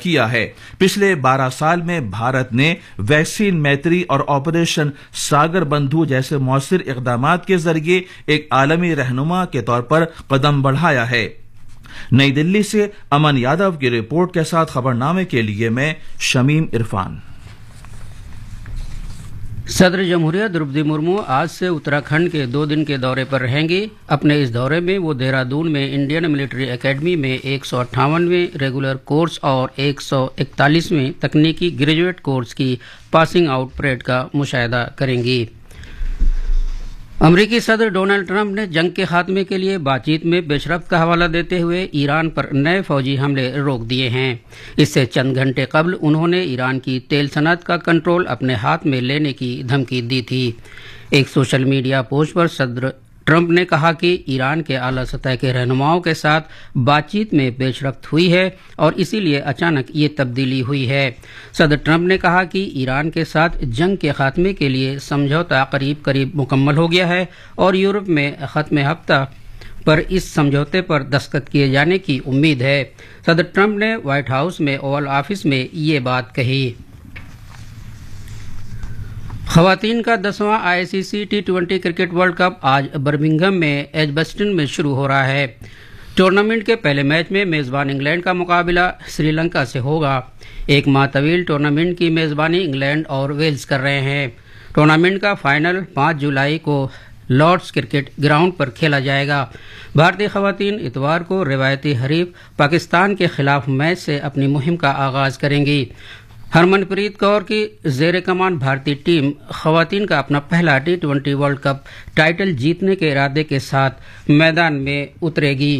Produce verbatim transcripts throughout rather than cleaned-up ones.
کیا ہے۔ پچھلے بارہ سال میں بھارت نے ویکسین میتری اور آپریشن ساگر بندھو جیسے مؤثر اقدامات کے ذریعے ایک عالمی رہنما کے طور پر قدم بڑھایا ہے۔ نئی دلی سے امن یادو کی رپورٹ کے ساتھ خبرنامے کے لیے میں شمیم عرفان۔ صدر جمہوریہ درپدی مرمو آج سے اتراکھنڈ کے دو دن کے دورے پر رہیں گی۔ اپنے اس دورے میں وہ دہرادون میں انڈین ملٹری اکیڈمی میں ایک سو اٹھاونویں ریگولر کورس اور ایک سو اکتالیسویں تکنیکی گریجویٹ کورس کی پاسنگ آؤٹ پریڈ کا مشاہدہ کریں گی۔ امریکی صدر ڈونلڈ ٹرمپ نے جنگ کے خاتمے کے لیے بات چیت میں پیش رفت کا حوالہ دیتے ہوئے ایران پر نئے فوجی حملے روک دیے ہیں۔ اس سے چند گھنٹے قبل انہوں نے ایران کی تیل صنعت کا کنٹرول اپنے ہاتھ میں لینے کی دھمکی دی تھی۔ ایک سوشل میڈیا پوسٹ پر صدر ٹرمپ نے کہا کہ ایران کے اعلیٰ سطح کے رہنماؤں کے ساتھ بات چیت میں پیش رفت ہوئی ہے اور اسی لیے اچانک یہ تبدیلی ہوئی ہے۔ صدر ٹرمپ نے کہا کہ ایران کے ساتھ جنگ کے خاتمے کے لیے سمجھوتا قریب قریب مکمل ہو گیا ہے اور یورپ میں ختم ہفتہ پر اس سمجھوتے پر دستخط کیے جانے کی امید ہے۔ صدر ٹرمپ نے وائٹ ہاؤس میں اوول آفس میں یہ بات کہی۔ خواتین کا دسواں آئی سی C T twenty cricket world cup آج برمنگھم میں ایجبسٹن میں شروع ہو رہا ہے۔ ٹورنامنٹ کے پہلے میچ میں میزبان انگلینڈ کا مقابلہ سری لنکا سے ہوگا۔ ایک ماہ طویل ٹورنامنٹ کی میزبانی انگلینڈ اور ویلز کر رہے ہیں۔ ٹورنامنٹ کا فائنل پانچ جولائی کو لارڈز کرکٹ گراؤنڈ پر کھیلا جائے گا۔ بھارتی خواتین اتوار کو روایتی حریف پاکستان کے خلاف میچ سے اپنی مہم کا آغاز کریں گی۔ ہرمن پریت کور کی زیر کمان بھارتی ٹیم خواتین کا اپنا پہلا T twenty world cup title جیتنے کے ارادے کے ساتھ میدان میں اترے گی۔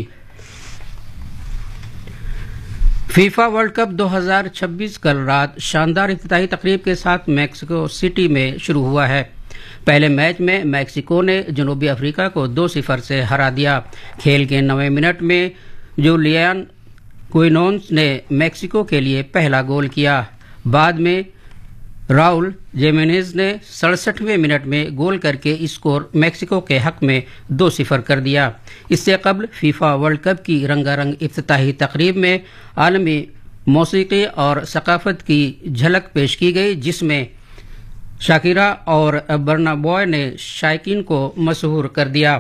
فیفا ورلڈ کپ دو ہزار چھبیس کل رات شاندار افتتاحی تقریب کے ساتھ میکسیکو سٹی میں شروع ہوا ہے۔ پہلے میچ میں میکسیکو نے جنوبی افریقہ کو دو صفر سے ہرا دیا۔ کھیل کے نویں منٹ میں جولیان کوئنونز نے میکسیکو کے لیے پہلا گول کیا۔ بعد میں راؤل جیمینیز نے سڑسٹھویں منٹ میں گول کر کے اسکور میکسیکو کے حق میں دو صفر کر دیا۔ اس سے قبل فیفا ورلڈ کپ کی رنگا رنگ افتتاحی تقریب میں عالمی موسیقی اور ثقافت کی جھلک پیش کی گئی، جس میں شاکیرا اور برنا بوائے نے شائقین کو مسحور کر دیا۔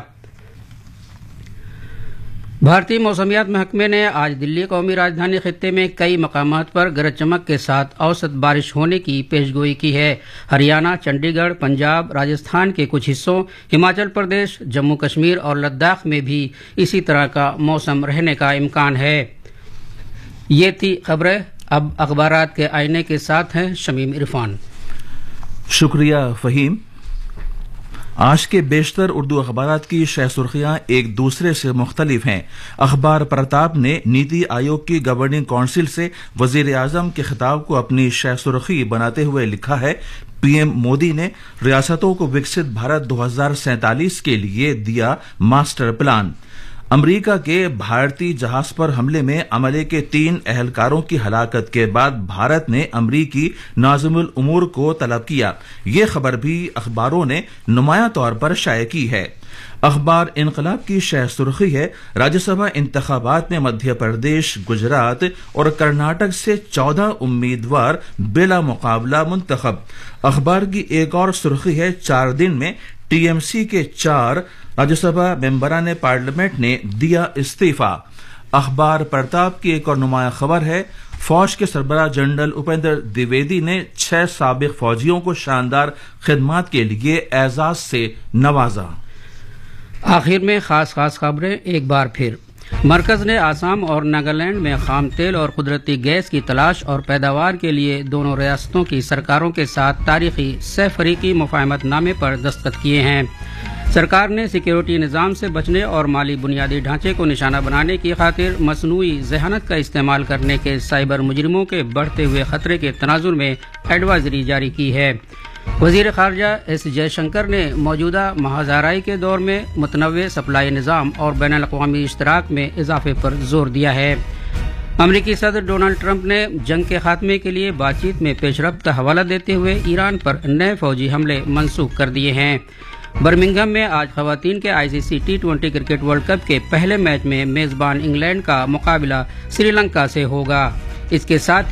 بھارتی موسمیات محکمے نے آج دلی قومی راجدھانی خطے میں کئی مقامات پر گرج چمک کے ساتھ اوسط بارش ہونے کی پیشگوئی کی ہے۔ ہریانہ، چنڈی گڑھ، پنجاب، راجستھان کے کچھ حصوں، ہماچل پردیش، جموں کشمیر اور لداخ میں بھی اسی طرح کا موسم رہنے کا امکان ہے۔ یہ تھی خبریں۔ اب اخبارات کے آئینے کے ساتھ ہیں شمیم عرفان۔ شکریہ فہیم۔ آج کے بیشتر اردو اخبارات کی شہ سرخیاں ایک دوسرے سے مختلف ہیں۔ اخبار پرتاپ نے نیتی آیوگ کی گورننگ کونسل سے وزیر اعظم کے خطاب کو اپنی شہ سرخی بناتے ہوئے لکھا ہے، پی ایم مودی نے ریاستوں کو وکست بھارت دو ہزار سینتالیس کے لیے دیا ماسٹر پلان۔ امریکہ کے بھارتی جہاز پر حملے میں عملے کے تین اہلکاروں کی ہلاکت کے بعد بھارت نے امریکی ناظم الامور کو طلب کیا۔ یہ خبر بھی اخباروں نے نمایاں طور پر شائع کی ہے۔ اخبار انقلاب کی شہ سرخی ہے، راجیہ سبھا انتخابات میں مدھیہ پردیش، گجرات اور کرناٹک سے چودہ امیدوار بلا مقابلہ منتخب۔ اخبار کی ایک اور سرخی ہے، چار دن میں ٹی ایم سی کے چار راجیہ سبھا ممبران پارلیمنٹ نے دیا استعفیٰ۔ اخبار پرتاپ کی ایک اور نمایاں خبر ہے، فوج کے سربراہ جنرل اپیندر دیویدی نے چھ سابق فوجیوں کو شاندار خدمات کے لیے اعزاز سے نوازا۔ آخر میں خاص خاص خبریں ایک بار پھر۔ مرکز نے آسام اور ناگالینڈ میں خام تیل اور قدرتی گیس کی تلاش اور پیداوار کے لیے دونوں ریاستوں کی سرکاروں کے ساتھ تاریخی سہ فریقی مفاہمت نامے پر دستخط کیے ہیں۔ سرکار نے سیکیورٹی نظام سے بچنے اور مالی بنیادی ڈھانچے کو نشانہ بنانے کی خاطر مصنوعی ذہانت کا استعمال کرنے کے سائبر مجرموں کے بڑھتے ہوئے خطرے کے تناظر میں ایڈوائزری جاری کی ہے۔ وزیر خارجہ ایس جے شنکر نے موجودہ مہاجرائی کے دور میں متنوع سپلائی نظام اور بین الاقوامی اشتراک میں اضافے پر زور دیا ہے۔ امریکی صدر ڈونلڈ ٹرمپ نے جنگ کے خاتمے کے لیے بات چیت میں پیش رفت کا حوالہ دیتے ہوئے ایران پر نئے فوجی حملے منسوخ کر دیے ہیں۔ برمنگھم میں آج خواتین کے آئی سی C T twenty cricket world cup کے پہلے میچ میں میزبان انگلینڈ کا مقابلہ سری لنکا سے ہوگا۔ اس کے ساتھ